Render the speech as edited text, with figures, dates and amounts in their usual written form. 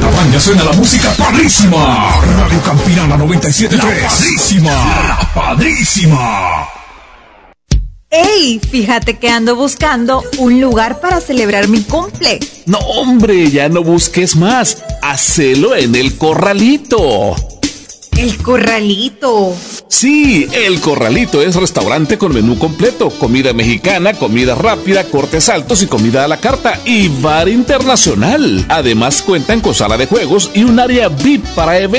cabaña suena la música padrísima. Radio Campirana 97.3. La padrísima. La padrísima. ¡Ey! Fíjate que ando buscando un lugar para celebrar mi cumple. No, hombre, ya no busques más. Hacelo en El Corralito. ¿El Corralito? Sí, El Corralito es restaurante con menú completo, comida mexicana, comida rápida, cortes altos y comida a la carta y bar internacional. Además cuentan con sala de juegos y un área VIP para eventos.